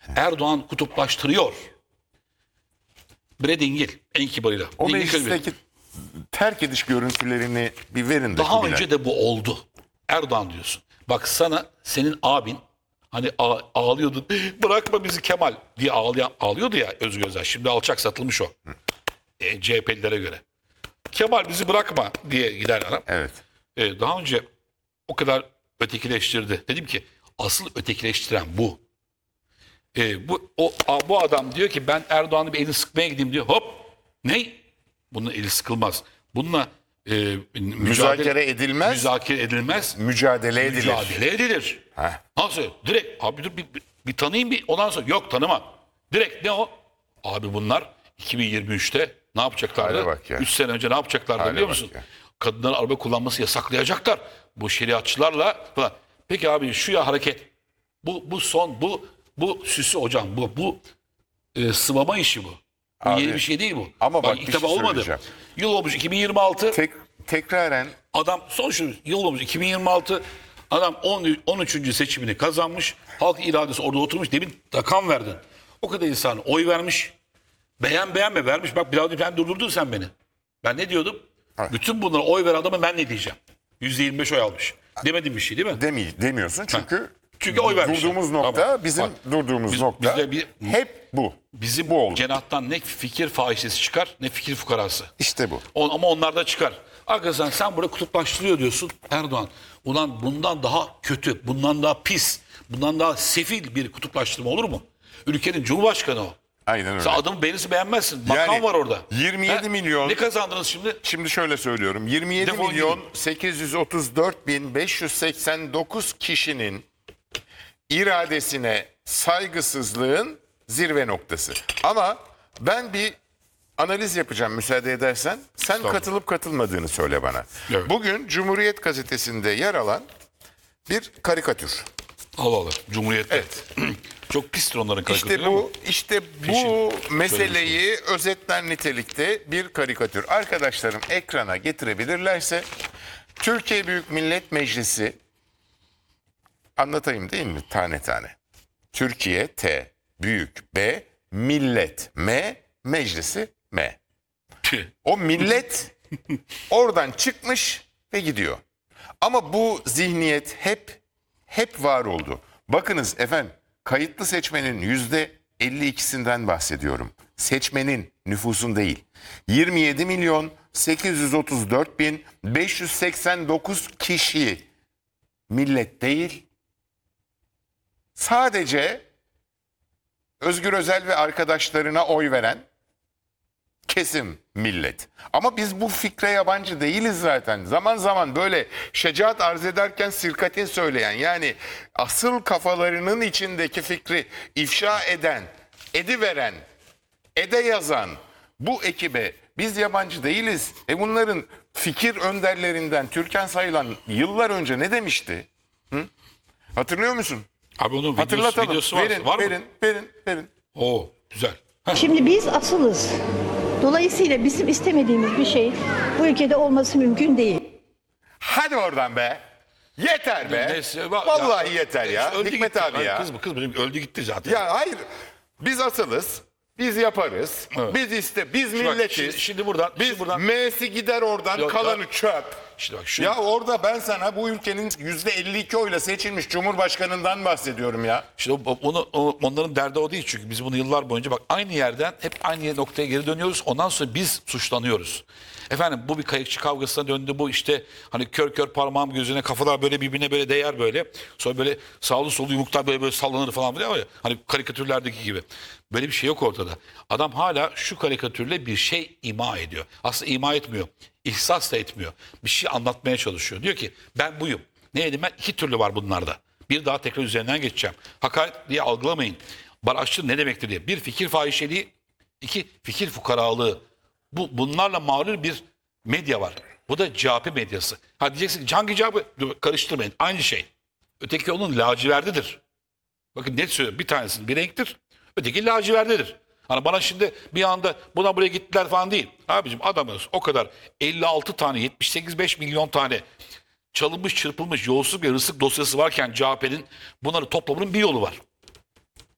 Erdoğan kutuplaştırıyor. Bre dingil en kibarıyla. O Dingil meclisteki terk ediş görüntülerini bir verin de. daha Kubilay. önce de bu oldu. Erdoğan diyorsun. Bak sana senin abin hani ağlıyordu. Bırakma bizi Kemal diye ağlıyordu ya Özgür Özel. Şimdi alçak satılmış o. CHP'lilere göre. Kemal bizi bırakma diye gider adam. Evet. Daha önce o kadar ötekileştirdi. Dedim ki asıl ötekileştiren bu. Bu adam diyor ki ben Erdoğan'ın bir elini sıkmaya gideyim diyor. Hop! Ne? Bunun eli sıkılmaz. Bununla Müzakere edilmez. müzakere edilmez. Mücadele edilir. Mücadele edilir. Heh. Nasıl? Direkt abi dur bir tanıyayım bir ondan sonra yok tanıma. Direkt ne o? Abi bunlar 2023'te ne yapacaklardı? Hale bak ya. 3 sene önce ne yapacaklardı Hale biliyor bak musun? ya. Kadınların araba kullanması yasaklayacaklar. Bu şeriatçılarla falan. Peki abi şu ya hareket. Bu son bu süsü hocam bu sıvama işi bu. Bu Abi, yeni bir şey değil bu. ama bak ilk bir defa şey olmadı. söyleyeceğim. Yıl olmuş 2026. Tekraren Adam son şu yıl olmuş 2026 adam 13. seçimini kazanmış. Halk iradesi orada oturmuş. Demin rakam verdin. O kadar insan oy vermiş. Beğenme vermiş. Bak biraz önce durdurdun sen beni. Ben ne diyordum? Evet. Bütün bunlara oy veren adama ben ne diyeceğim? %25 oy almış. Demedim bir şey değil mi? demiyorsun çünkü oy vermişler. durduğumuz nokta Tamam. bizim Bak, durduğumuz nokta bizde hep bu. Bizim bu oldu. cenahtan ne fikir fahişesi çıkar ne fikir fukarası. İşte bu. Ama onlar da çıkar. Arkadaşlar sen burada kutuplaştırıyor diyorsun Erdoğan. Ulan bundan daha kötü, bundan daha pis, bundan daha sefil bir kutuplaştırma olur mu? Ülkenin Cumhurbaşkanı o. Aynen öyle. Sen adamı beğenirsin makam Yani var orada. 27 milyon. Ne kazandınız şimdi? Şimdi şöyle söylüyorum. 27 Defol milyon gidin. 834 bin 589 kişinin iradesine saygısızlığın zirve noktası. Ama ben bir analiz yapacağım müsaade edersen. Sen Estağfurullah. katılıp katılmadığını söyle bana. Evet. Bugün Cumhuriyet Gazetesi'nde yer alan bir karikatür. Allah Allah. Cumhuriyet'te. Evet. Çok pistir onların karikatürleri. İşte bu Peşin. meseleyi özetler nitelikte bir karikatür. Arkadaşlarım ekrana getirebilirlerse Türkiye Büyük Millet Meclisi anlatayım değil mi tane tane? Türkiye T, Büyük B, Millet M, Meclisi M. O millet oradan çıkmış ve gidiyor. Ama bu zihniyet hep var oldu. Bakınız efendim, kayıtlı seçmenin %52'sinden bahsediyorum. Seçmenin, nüfusun değil. 27 milyon 834 bin 589 kişi millet değil. Sadece Özgür Özel ve arkadaşlarına oy veren kesim millet. Ama biz bu fikre yabancı değiliz zaten. Zaman zaman böyle şecaat arz ederken sirkatin söyleyen, yani asıl kafalarının içindeki fikri ifşa eden, ediveren, ede yazan bu ekibe biz yabancı değiliz. Bunların fikir önderlerinden Türkan Sayılan yıllar önce ne demişti? Hı? Hatırlıyor musun? Abi onun Hatırlatalım. videosu var. Verin, Var mı? verin. Oo güzel. Şimdi biz asılız. Dolayısıyla bizim istemediğimiz bir şey bu ülkede olması mümkün değil. Hadi oradan be. Yeter be. Neyse, Vallahi yeter ya. Öldü Hikmet gitti. abi ya. Kız benim öldü gitti zaten. Ya hayır. Biz asılız. Biz yaparız. Evet. Biz Şimdi bak, milletiz. şimdi buradan M'si gider oradan, Yok, kalanı çöp. İşte bak şu Ya orada ben sana bu ülkenin %52 oyla seçilmiş Cumhurbaşkanından bahsediyorum ya. İşte onların derdi o değil çünkü biz bunu yıllar boyunca bak aynı yerden hep aynı noktaya geri dönüyoruz. Ondan sonra biz suçlanıyoruz. Efendim bu bir kayıkçı kavgasına döndü. Bu işte hani kör parmağım gözüne, kafalar böyle birbirine böyle değer böyle. Sonra böyle sağlı sollu yumruklar böyle sallanır falan diyor ya. Hani karikatürlerdeki gibi. Böyle bir şey yok ortada. Adam hala şu karikatürle bir şey ima ediyor. Aslında ima etmiyor. İhsas da etmiyor. Bir şey anlatmaya çalışıyor. Diyor ki ben buyum. Ne dedim ben? 2 türlü var bunlarda. Bir daha tekrar üzerinden geçeceğim. Hakaret diye algılamayın. Barajçı ne demektir diye. Bir, fikir fahişeliği. 2, fikir fukaralığı. Bunlarla mağrur bir medya var. Bu da CHP medyası. Ha diyeceksin ki hangi CHP? Karıştırmayın. Aynı şey. Öteki onun laciverdidir. Bakın net söylüyorum. Bir tanesinin bir renktir. Öteki laciverdidir. Hani bana şimdi bir anda buna buraya gittiler falan değil. Abicim adamız o kadar 56 tane 78-5 milyon tane çalınmış çırpılmış yolsuzluk ve hırsızlık dosyası varken CHP'nin bunları toplamanın bir yolu var.